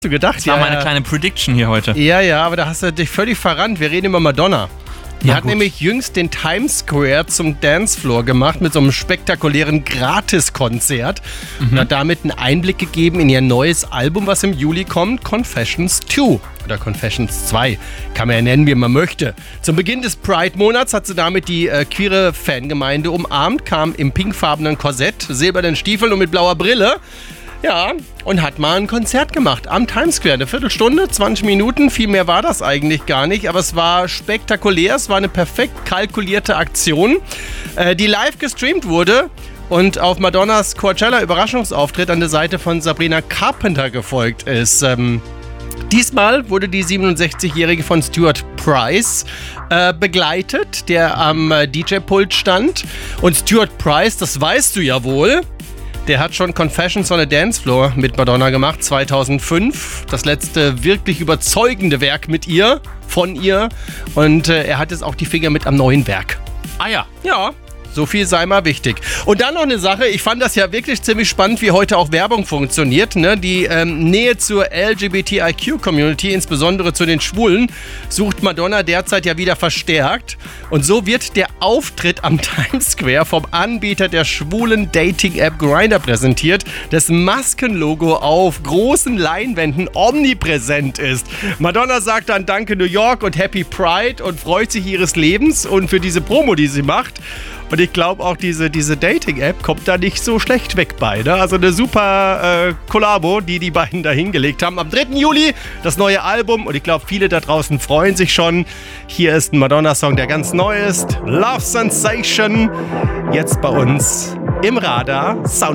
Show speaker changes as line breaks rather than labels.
Du gedacht?
Das war meine kleine Prediction hier heute.
Ja, aber da hast du dich völlig verrannt. Wir reden über Madonna. Die hat nämlich jüngst den Times Square zum Dancefloor gemacht mit so einem spektakulären Gratiskonzert und hat damit einen Einblick gegeben in ihr neues Album, was im Juli kommt, Confessions 2 oder Confessions 2. Kann man ja nennen, wie man möchte. Zum Beginn des Pride-Monats hat sie damit die queere Fangemeinde umarmt, kam im pinkfarbenen Korsett, silbernen Stiefeln und mit blauer Brille. Ja, und hat mal ein Konzert gemacht am Times Square. Eine Viertelstunde, 20 Minuten, viel mehr war das eigentlich gar nicht. Aber es war spektakulär, es war eine perfekt kalkulierte Aktion, die live gestreamt wurde und auf Madonnas Coachella-Überraschungsauftritt an der Seite von Sabrina Carpenter gefolgt ist. Diesmal wurde die 67-Jährige von Stuart Price begleitet, der am DJ-Pult stand. Und Stuart Price, das weißt du ja wohl, der hat schon Confessions on a Dance Floor mit Madonna gemacht, 2005. Das letzte wirklich überzeugende Werk mit ihr, von ihr. Und er hat jetzt auch die Finger mit am neuen Werk.
Ah ja.
Ja. So viel sei mal wichtig. Und dann noch eine Sache, ich fand das ja wirklich ziemlich spannend, wie heute auch Werbung funktioniert. Ne? Die Nähe zur LGBTIQ-Community, insbesondere zu den Schwulen, sucht Madonna derzeit ja wieder verstärkt. Und so wird der Auftritt am Times Square vom Anbieter der schwulen Dating-App Grindr präsentiert, dessen Maskenlogo auf großen Leinwänden omnipräsent ist. Madonna sagt dann Danke New York und Happy Pride und freut sich ihres Lebens und für diese Promo, die sie macht. Und ich glaube auch, diese Dating-App kommt da nicht so schlecht weg bei. Ne? Also eine super Kollabo, die beiden da hingelegt haben. Am 3. Juli das neue Album. Und ich glaube, viele da draußen freuen sich schon. Hier ist ein Madonna-Song, der ganz neu ist. Love Sensation. Jetzt bei uns im Radar. Sound